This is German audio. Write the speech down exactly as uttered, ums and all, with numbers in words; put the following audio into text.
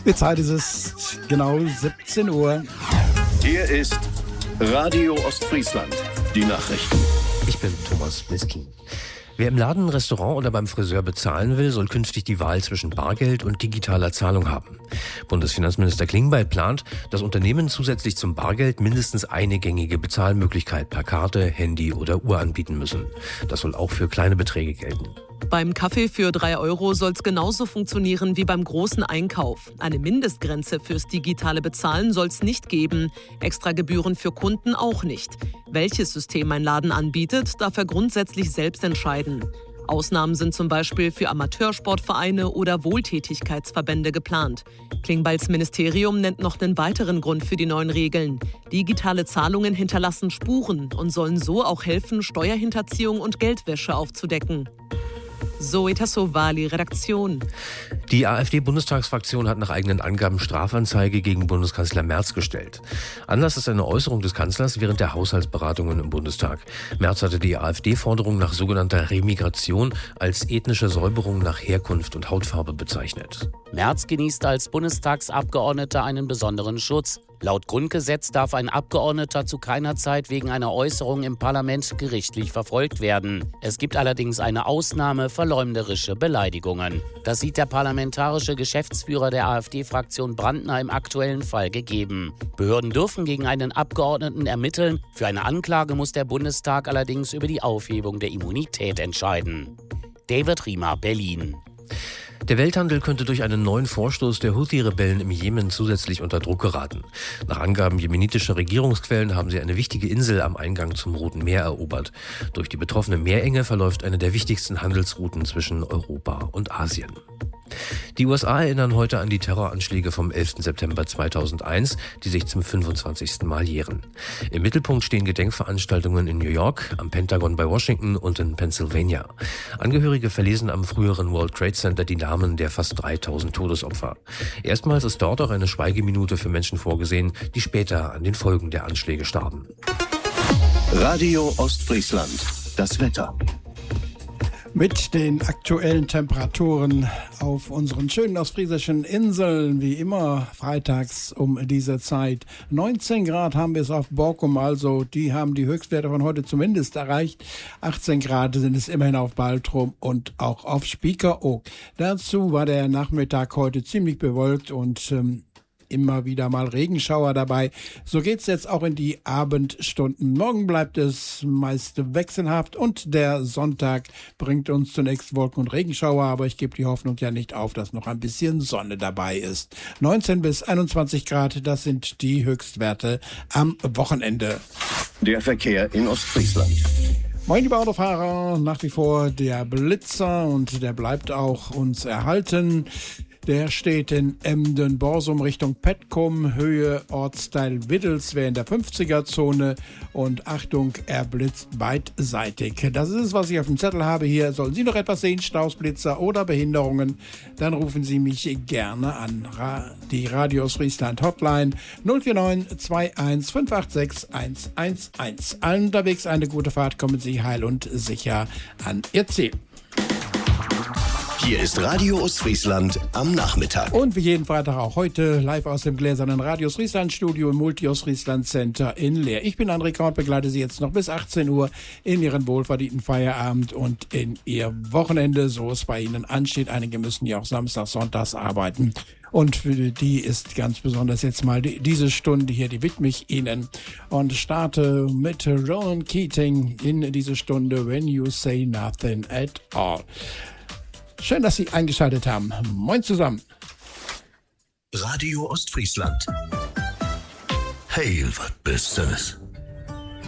Die Zeit ist es genau siebzehn Uhr. Hier ist Radio Ostfriesland, die Nachrichten. Ich bin Thomas Miskin. Wer im Laden, Restaurant oder beim Friseur bezahlen will, soll künftig die Wahl zwischen Bargeld und digitaler Zahlung haben. Bundesfinanzminister Klingbeil plant, dass Unternehmen zusätzlich zum Bargeld mindestens eine gängige Bezahlmöglichkeit per Karte, Handy oder Uhr anbieten müssen. Das soll auch für kleine Beträge gelten. Beim Kaffee für drei Euro soll es genauso funktionieren wie beim großen Einkauf. Eine Mindestgrenze fürs digitale Bezahlen soll es nicht geben. Extra Gebühren für Kunden auch nicht. Welches System ein Laden anbietet, darf er grundsätzlich selbst entscheiden. Ausnahmen sind zum Beispiel für Amateursportvereine oder Wohltätigkeitsverbände geplant. Klingbeils Ministerium nennt noch einen weiteren Grund für die neuen Regeln. Digitale Zahlungen hinterlassen Spuren und sollen so auch helfen, Steuerhinterziehung und Geldwäsche aufzudecken. Zoe Tassovali, Redaktion. Die AfD-Bundestagsfraktion hat nach eigenen Angaben Strafanzeige gegen Bundeskanzler Merz gestellt. Anlass ist eine Äußerung des Kanzlers während der Haushaltsberatungen im Bundestag. Merz hatte die AfD-Forderung nach sogenannter Remigration als ethnische Säuberung nach Herkunft und Hautfarbe bezeichnet. Merz genießt als Bundestagsabgeordneter einen besonderen Schutz. Laut Grundgesetz darf ein Abgeordneter zu keiner Zeit wegen einer Äußerung im Parlament gerichtlich verfolgt werden. Es gibt allerdings eine Ausnahme: verleumderische Beleidigungen. Das sieht der parlamentarische Geschäftsführer der AfD-Fraktion Brandner im aktuellen Fall gegeben. Behörden dürfen gegen einen Abgeordneten ermitteln. Für eine Anklage muss der Bundestag allerdings über die Aufhebung der Immunität entscheiden. David Riemer, Berlin. Der Welthandel könnte durch einen neuen Vorstoß der Houthi-Rebellen im Jemen zusätzlich unter Druck geraten. Nach Angaben jemenitischer Regierungsquellen haben sie eine wichtige Insel am Eingang zum Roten Meer erobert. Durch die betroffene Meerenge verläuft eine der wichtigsten Handelsrouten zwischen Europa und Asien. Die U S A erinnern heute an die Terroranschläge vom elften September zweitausendeins, die sich zum fünfundzwanzigsten Mal jähren. Im Mittelpunkt stehen Gedenkveranstaltungen in New York, am Pentagon bei Washington und in Pennsylvania. Angehörige verlesen am früheren World Trade Center die Namen der fast dreitausend Todesopfer. Erstmals ist dort auch eine Schweigeminute für Menschen vorgesehen, die später an den Folgen der Anschläge starben. Radio Ostfriesland, das Wetter. Mit den aktuellen Temperaturen auf unseren schönen ostfriesischen Inseln, wie immer freitags um diese Zeit. neunzehn Grad haben wir es auf Borkum, also die haben die Höchstwerte von heute zumindest erreicht. achtzehn Grad sind es immerhin auf Baltrum und auch auf Spiekeroog. Dazu war der Nachmittag heute ziemlich bewölkt und ähm, immer wieder mal Regenschauer dabei. So geht's jetzt auch in die Abendstunden. Morgen bleibt es meist wechselhaft und der Sonntag bringt uns zunächst Wolken- und Regenschauer, aber ich gebe die Hoffnung ja nicht auf, dass noch ein bisschen Sonne dabei ist. neunzehn bis einundzwanzig Grad, das sind die Höchstwerte am Wochenende. Der Verkehr in Ostfriesland. Moin, liebe Autofahrer, nach wie vor der Blitzer und der bleibt auch uns erhalten. Der steht in Emden-Borsum Richtung Petkum, Höhe Ortsteil Wittelswehr in der fünfziger-Zone und Achtung, er blitzt beidseitig. Das ist es, was ich auf dem Zettel habe hier. Sollen Sie noch etwas sehen, Stausblitzer oder Behinderungen, dann rufen Sie mich gerne an. Die Radio Ostfriesland Hotline null vier neun zwei eins fünf acht sechs eins eins eins. Allen unterwegs eine gute Fahrt, kommen Sie heil und sicher an Ihr Ziel. Hier ist Radio Ostfriesland am Nachmittag. Und wie jeden Freitag auch heute live aus dem gläsernen Radio Ostfriesland Studio im Multi-Ostfriesland Center in Leer. Ich bin André Korn, begleite Sie jetzt noch bis achtzehn Uhr in Ihren wohlverdienten Feierabend und in Ihr Wochenende, so es bei Ihnen ansteht. Einige müssen ja auch samstags, sonntags arbeiten. Und für die ist ganz besonders jetzt mal die, diese Stunde hier, die widme ich Ihnen. Und starte mit Ronan Keating in diese Stunde, When You Say Nothing at All. Schön, dass Sie eingeschaltet haben. Moin zusammen. Radio Ostfriesland. Hey, was Besseres.